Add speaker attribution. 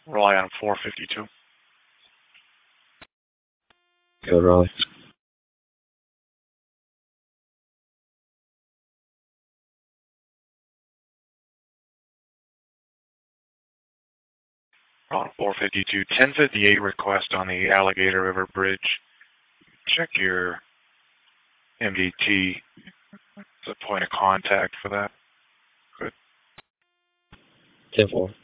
Speaker 1: Rely on 452.
Speaker 2: Go, Raleigh.
Speaker 1: On 452, 1058 request on the Alligator River Bridge. Check your MDT as a point of contact for that. Good.
Speaker 2: 10-4.